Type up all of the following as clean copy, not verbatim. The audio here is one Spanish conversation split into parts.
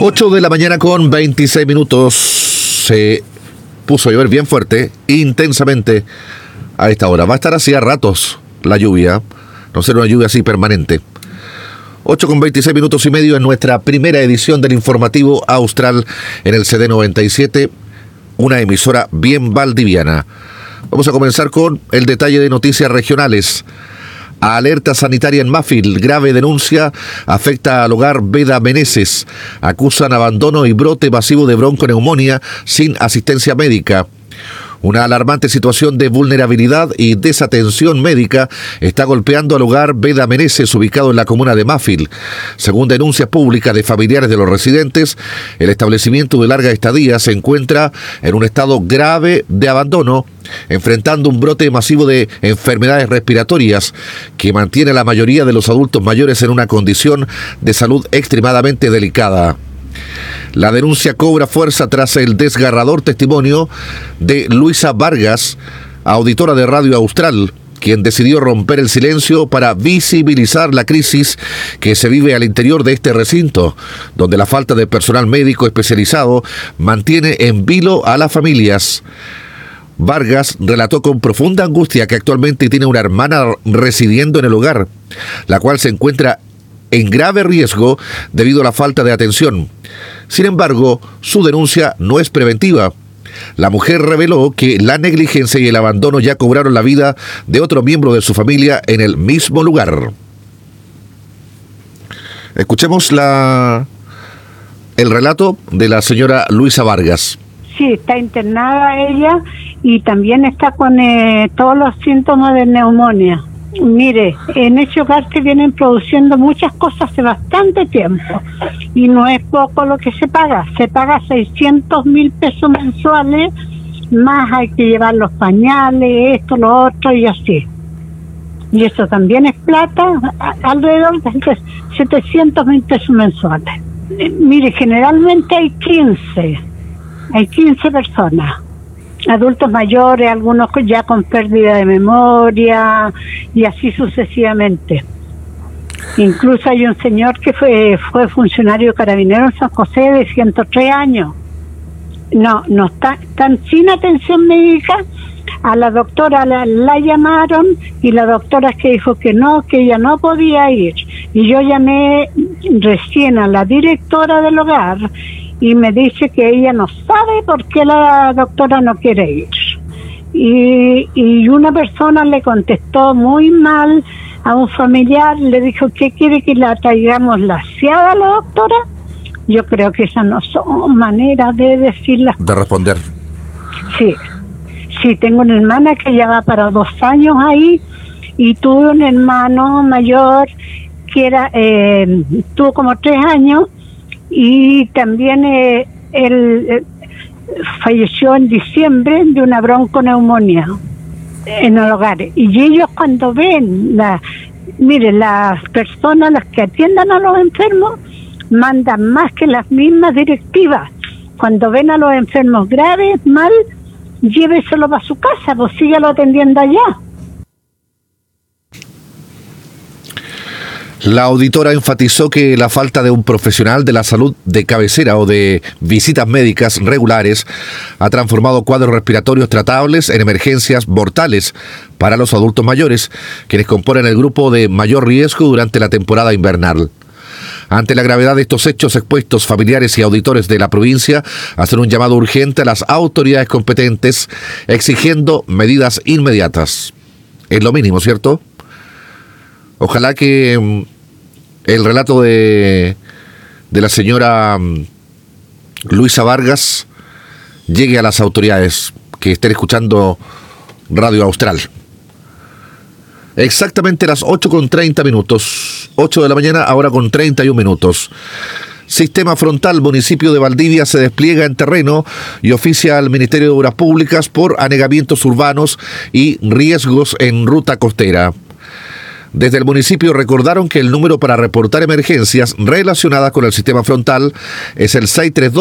8 de la mañana con 26 minutos. Se puso a llover bien fuerte, intensamente a esta hora. Va a estar así a ratos la lluvia, no será una lluvia así permanente. 8 con 26 minutos y medio en nuestra primera edición del informativo austral en el CD 97, una emisora bien valdiviana. Vamos a comenzar con el detalle de noticias regionales. Alerta sanitaria en Mafil, grave denuncia, afecta al hogar Veda Meneses. Acusan abandono y brote masivo de bronconeumonía sin asistencia médica. Una alarmante situación de vulnerabilidad y desatención médica está golpeando al hogar Veda Meneses, ubicado en la comuna de Mafil. Según denuncias públicas de familiares de los residentes, el establecimiento de larga estadía se encuentra en un estado grave de abandono, enfrentando un brote masivo de enfermedades respiratorias que mantiene a la mayoría de los adultos mayores en una condición de salud extremadamente delicada. La denuncia cobra fuerza tras el desgarrador testimonio de Luisa Vargas, auditora de Radio Austral, quien decidió romper el silencio para visibilizar la crisis que se vive al interior de este recinto, donde la falta de personal médico especializado mantiene en vilo a las familias. Vargas relató con profunda angustia que actualmente tiene una hermana residiendo en el hogar, la cual se encuentra en grave riesgo debido a la falta de atención. Sin embargo, su denuncia no es preventiva. La mujer reveló que la negligencia y el abandono ya cobraron la vida de otro miembro de su familia en el mismo lugar. Escuchemos el relato de la señora Luisa Vargas. Sí, está internada ella y también está con todos los síntomas de neumonía. Mire, en ese hogar se vienen produciendo muchas cosas hace bastante tiempo y no es poco lo que se paga 600.000 pesos mensuales, más hay que llevar los pañales, esto, lo otro y así. Y eso también es plata, alrededor de 700.000 pesos mensuales. Mire, generalmente hay 15 personas. Adultos mayores, algunos ya con pérdida de memoria y así sucesivamente. Incluso hay un señor que fue funcionario carabinero en San José de 103 años. No están sin atención médica. A la doctora la llamaron y la doctora que dijo que ella no podía ir. Y yo llamé recién a la directora del hogar y me dice que ella no sabe por qué la doctora no quiere ir. Y una persona le contestó muy mal a un familiar, le dijo que quiere que la traigamos laseada a la doctora. Yo creo que esas no son maneras de decirlas. De responder. Sí, tengo una hermana que ya va para 2 años ahí y tuve un hermano mayor que tuvo como 3 años. Y también él falleció en diciembre de una bronconeumonía en el hogar. Y ellos cuando ven, las personas, las que atiendan a los enfermos, mandan más que las mismas directivas. Cuando ven a los enfermos graves, mal, lléveselo para su casa, pues sígalo atendiendo allá. La auditora enfatizó que la falta de un profesional de la salud de cabecera o de visitas médicas regulares ha transformado cuadros respiratorios tratables en emergencias mortales para los adultos mayores, quienes componen el grupo de mayor riesgo durante la temporada invernal. Ante la gravedad de estos hechos expuestos, familiares y auditores de la provincia hacen un llamado urgente a las autoridades competentes exigiendo medidas inmediatas. Es lo mínimo, ¿cierto? Ojalá que el relato de la señora Luisa Vargas llegue a las autoridades que estén escuchando Radio Austral. Exactamente las 8:30 minutos. 8 de la mañana, ahora con 31 minutos. Sistema Frontal, municipio de Valdivia, se despliega en terreno y oficia al Ministerio de Obras Públicas por anegamientos urbanos y riesgos en ruta costera. Desde el municipio recordaron que el número para reportar emergencias relacionadas con el sistema frontal es el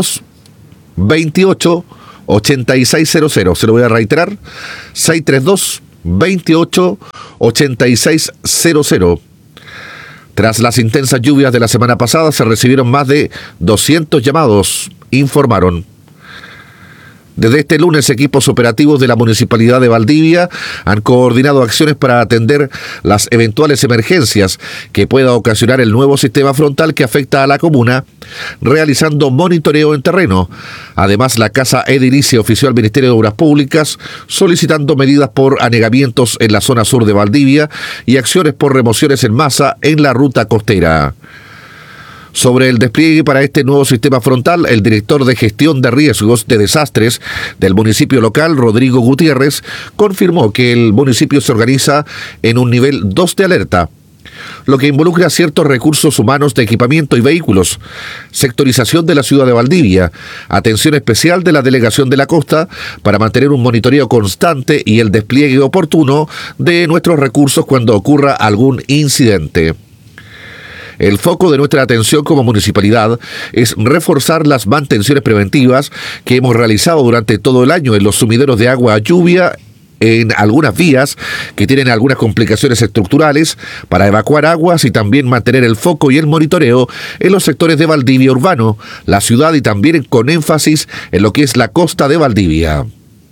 632-28-8600. Se lo voy a reiterar, 632-28-8600. Tras las intensas lluvias de la semana pasada, se recibieron más de 200 llamados, informaron. Desde este lunes, equipos operativos de la Municipalidad de Valdivia han coordinado acciones para atender las eventuales emergencias que pueda ocasionar el nuevo sistema frontal que afecta a la comuna, realizando monitoreo en terreno. Además, la Casa Edilicia ofició al Ministerio de Obras Públicas solicitando medidas por anegamientos en la zona sur de Valdivia y acciones por remociones en masa en la ruta costera. Sobre el despliegue para este nuevo sistema frontal, el director de gestión de riesgos de desastres del municipio local, Rodrigo Gutiérrez, confirmó que el municipio se organiza en un nivel 2 de alerta, lo que involucra ciertos recursos humanos de equipamiento y vehículos, sectorización de la ciudad de Valdivia, atención especial de la Delegación de la Costa para mantener un monitoreo constante y el despliegue oportuno de nuestros recursos cuando ocurra algún incidente. El foco de nuestra atención como municipalidad es reforzar las mantenciones preventivas que hemos realizado durante todo el año en los sumideros de agua a lluvia, en algunas vías que tienen algunas complicaciones estructurales, para evacuar aguas y también mantener el foco y el monitoreo en los sectores de Valdivia urbano, la ciudad y también con énfasis en lo que es la costa de Valdivia.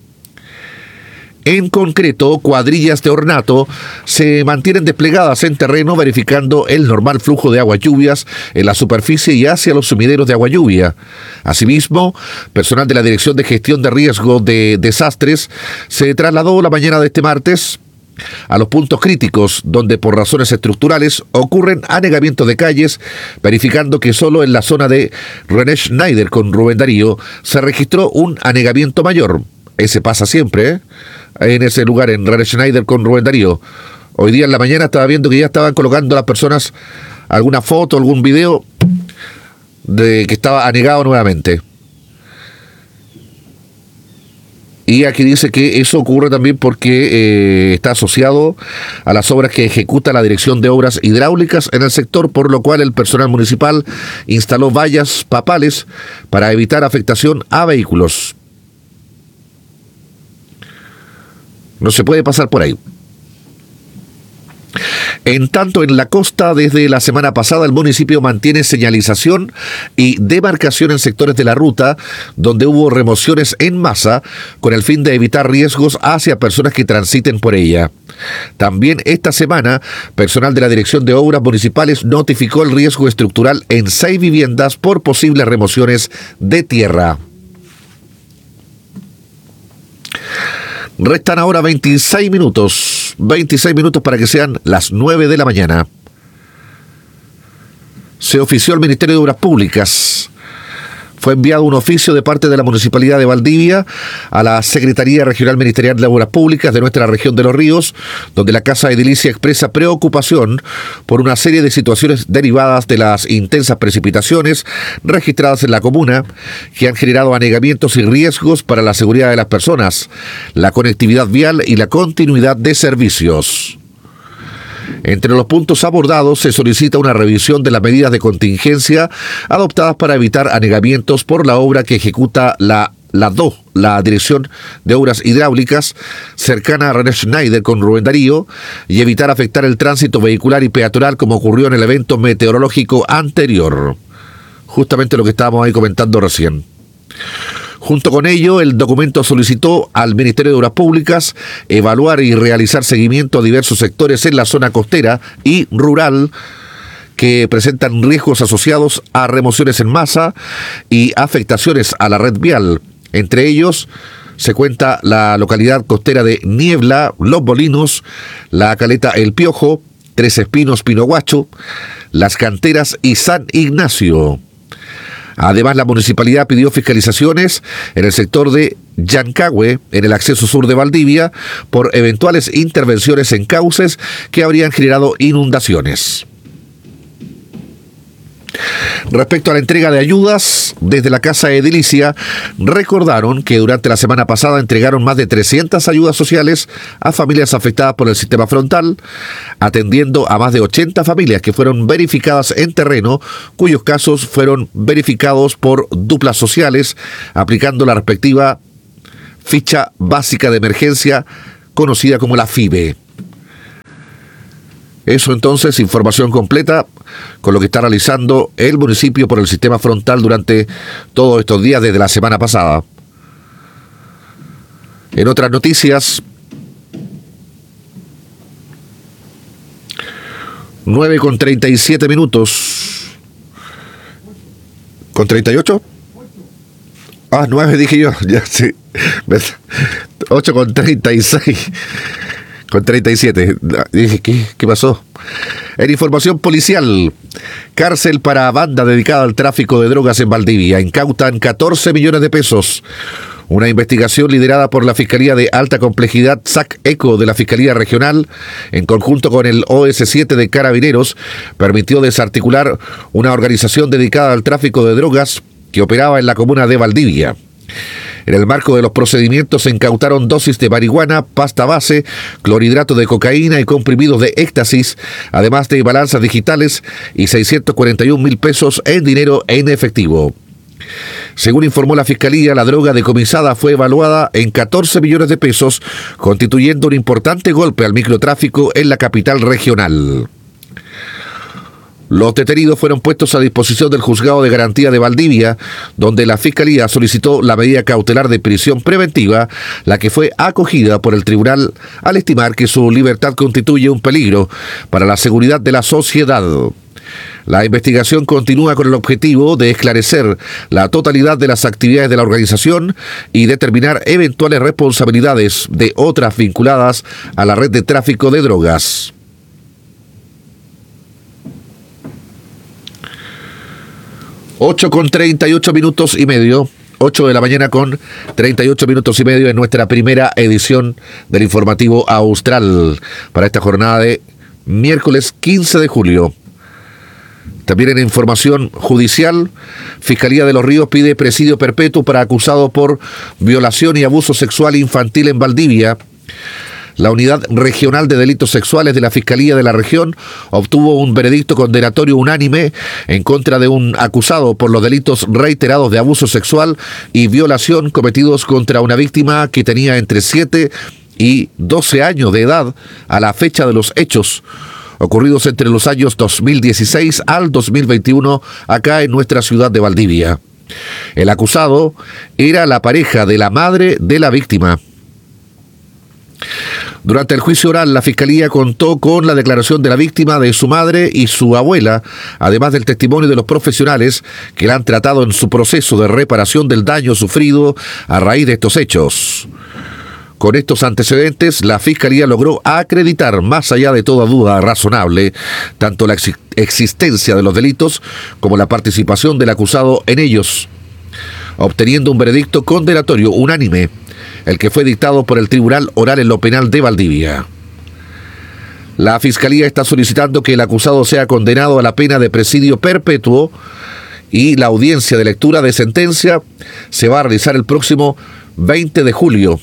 En concreto, cuadrillas de ornato se mantienen desplegadas en terreno verificando el normal flujo de aguas lluvias en la superficie y hacia los sumideros de agua lluvia. Asimismo, personal de la Dirección de Gestión de Riesgo de Desastres se trasladó la mañana de este martes a los puntos críticos donde por razones estructurales ocurren anegamientos de calles, verificando que solo en la zona de René Schneider con Rubén Darío se registró un anegamiento mayor. Ese pasa siempre, en ese lugar, en René Schneider con Rubén Darío. Hoy día en la mañana estaba viendo que ya estaban colocando a las personas alguna foto, algún video de que estaba anegado nuevamente. Y aquí dice que eso ocurre también porque está asociado a las obras que ejecuta la Dirección de Obras Hidráulicas en el sector, por lo cual el personal municipal instaló vallas papales para evitar afectación a vehículos. No se puede pasar por ahí. En tanto, en la costa, desde la semana pasada, el municipio mantiene señalización y demarcación en sectores de la ruta donde hubo remociones en masa con el fin de evitar riesgos hacia personas que transiten por ella. También esta semana, personal de la Dirección de Obras Municipales notificó el riesgo estructural en 6 viviendas por posibles remociones de tierra. Restan ahora 26 minutos para que sean las 9 de la mañana. Se ofició al Ministerio de Obras Públicas. Fue enviado un oficio de parte de la Municipalidad de Valdivia a la Secretaría Regional Ministerial de Obras Públicas de nuestra región de Los Ríos, donde la Casa Edilicia expresa preocupación por una serie de situaciones derivadas de las intensas precipitaciones registradas en la comuna, que han generado anegamientos y riesgos para la seguridad de las personas, la conectividad vial y la continuidad de servicios. Entre los puntos abordados se solicita una revisión de las medidas de contingencia adoptadas para evitar anegamientos por la obra que ejecuta la Dirección de Obras Hidráulicas cercana a René Schneider con Rubén Darío y evitar afectar el tránsito vehicular y peatonal como ocurrió en el evento meteorológico anterior. Justamente lo que estábamos ahí comentando recién. Junto con ello, el documento solicitó al Ministerio de Obras Públicas evaluar y realizar seguimiento a diversos sectores en la zona costera y rural que presentan riesgos asociados a remociones en masa y afectaciones a la red vial. Entre ellos se cuenta la localidad costera de Niebla, Los Molinos, la caleta El Piojo, Tres Espinos, Pinohuacho, Las Canteras y San Ignacio. Además, la municipalidad pidió fiscalizaciones en el sector de Yancahue, en el acceso sur de Valdivia, por eventuales intervenciones en cauces que habrían generado inundaciones. Respecto a la entrega de ayudas, desde la Casa Edilicia recordaron que durante la semana pasada entregaron más de 300 ayudas sociales a familias afectadas por el sistema frontal, atendiendo a más de 80 familias que fueron verificadas en terreno, cuyos casos fueron verificados por duplas sociales, aplicando la respectiva ficha básica de emergencia, conocida como la FIBE. Eso entonces, información completa con lo que está realizando el municipio por el sistema frontal durante todos estos días desde la semana pasada. En otras noticias, 9:37. ¿Con 38? 9 dije yo, ya sí. 8:36. Con 37. Dije, ¿qué pasó? En información policial, cárcel para banda dedicada al tráfico de drogas en Valdivia. Incautan 14 millones de pesos. Una investigación liderada por la Fiscalía de Alta Complejidad SAC-ECO de la Fiscalía Regional, en conjunto con el OS7 de Carabineros, permitió desarticular una organización dedicada al tráfico de drogas que operaba en la comuna de Valdivia. En el marco de los procedimientos se incautaron dosis de marihuana, pasta base, clorhidrato de cocaína y comprimidos de éxtasis, además de balanzas digitales y 641.000 pesos en dinero en efectivo. Según informó la Fiscalía, la droga decomisada fue evaluada en 14 millones de pesos, constituyendo un importante golpe al microtráfico en la capital regional. Los detenidos fueron puestos a disposición del Juzgado de Garantía de Valdivia, donde la Fiscalía solicitó la medida cautelar de prisión preventiva, la que fue acogida por el tribunal al estimar que su libertad constituye un peligro para la seguridad de la sociedad. La investigación continúa con el objetivo de esclarecer la totalidad de las actividades de la organización y determinar eventuales responsabilidades de otras vinculadas a la red de tráfico de drogas. 8:38. 8 de la mañana con 38 minutos y medio en nuestra primera edición del informativo austral para esta jornada de miércoles 15 de julio. También en información judicial, Fiscalía de Los Ríos pide presidio perpetuo para acusado por violación y abuso sexual infantil en Valdivia. La Unidad Regional de Delitos Sexuales de la Fiscalía de la Región obtuvo un veredicto condenatorio unánime en contra de un acusado por los delitos reiterados de abuso sexual y violación cometidos contra una víctima que tenía entre 7 y 12 años de edad a la fecha de los hechos, ocurridos entre los años 2016 al 2021 acá en nuestra ciudad de Valdivia. El acusado era la pareja de la madre de la víctima. Durante el juicio oral, la Fiscalía contó con la declaración de la víctima, de su madre y su abuela, además del testimonio de los profesionales que la han tratado en su proceso de reparación del daño sufrido a raíz de estos hechos. Con estos antecedentes, la Fiscalía logró acreditar, más allá de toda duda razonable, tanto la existencia de los delitos como la participación del acusado en ellos, obteniendo un veredicto condenatorio unánime, el que fue dictado por el Tribunal Oral en lo Penal de Valdivia. La Fiscalía está solicitando que el acusado sea condenado a la pena de presidio perpetuo y la audiencia de lectura de sentencia se va a realizar el próximo 20 de julio.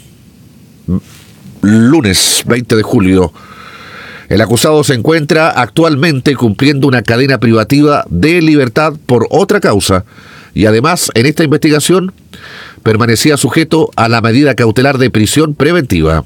Lunes 20 de julio. El acusado se encuentra actualmente cumpliendo una cadena privativa de libertad por otra causa y además en esta investigación permanecía sujeto a la medida cautelar de prisión preventiva.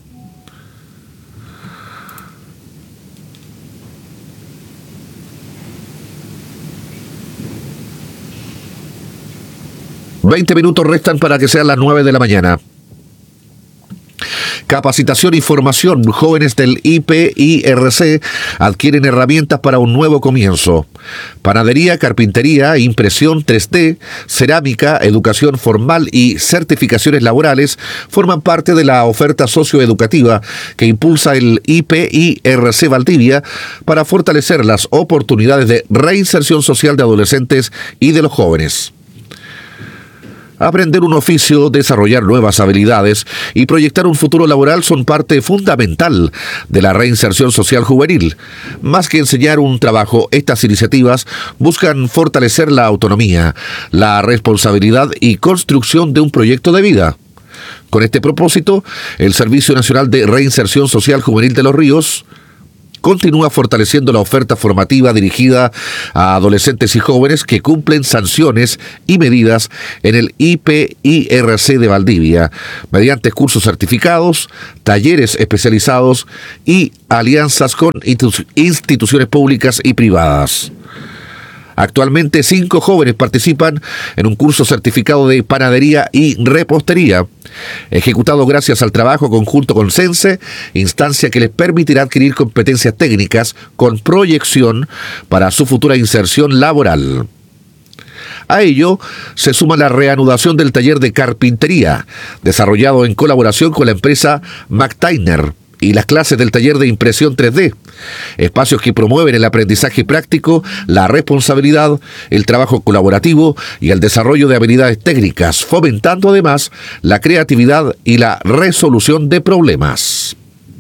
Veinte minutos restan para que sean las 9 de la mañana. Capacitación y formación. Jóvenes del IPIRC adquieren herramientas para un nuevo comienzo. Panadería, carpintería, impresión 3D, cerámica, educación formal y certificaciones laborales forman parte de la oferta socioeducativa que impulsa el IPIRC Valdivia para fortalecer las oportunidades de reinserción social de adolescentes y de los jóvenes. Aprender un oficio, desarrollar nuevas habilidades y proyectar un futuro laboral son parte fundamental de la reinserción social juvenil. Más que enseñar un trabajo, estas iniciativas buscan fortalecer la autonomía, la responsabilidad y construcción de un proyecto de vida. Con este propósito, el Servicio Nacional de Reinserción Social Juvenil de Los Ríos, continúa fortaleciendo la oferta formativa dirigida a adolescentes y jóvenes que cumplen sanciones y medidas en el IPIRC de Valdivia, mediante cursos certificados, talleres especializados y alianzas con instituciones públicas y privadas. Actualmente 5 jóvenes participan en un curso certificado de panadería y repostería, ejecutado gracias al trabajo conjunto con Sense, instancia que les permitirá adquirir competencias técnicas con proyección para su futura inserción laboral. A ello se suma la reanudación del taller de carpintería, desarrollado en colaboración con la empresa McTainer, y las clases del taller de impresión 3D, espacios que promueven el aprendizaje práctico, la responsabilidad, el trabajo colaborativo y el desarrollo de habilidades técnicas, fomentando además la creatividad y la resolución de problemas.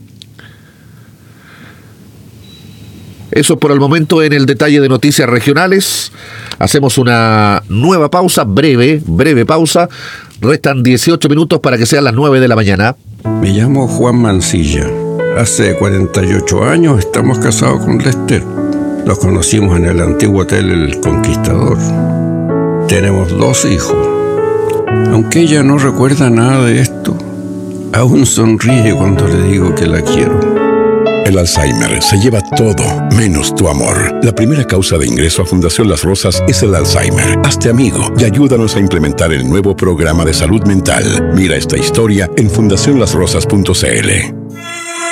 Eso por el momento en el detalle de noticias regionales. Hacemos una nueva pausa, breve pausa. Restan 18 minutos para que sean las 9 de la mañana. Me llamo Juan Mancilla. Hace 48 años estamos casados con Lester. Nos conocimos en el antiguo hotel El Conquistador. Tenemos 2 hijos. Aunque ella no recuerda nada de esto, aún sonríe cuando le digo que la quiero. El Alzheimer se lleva todo, menos tu amor. La primera causa de ingreso a Fundación Las Rosas es el Alzheimer. Hazte amigo y ayúdanos a implementar el nuevo programa de salud mental. Mira esta historia en fundacionlasrosas.cl.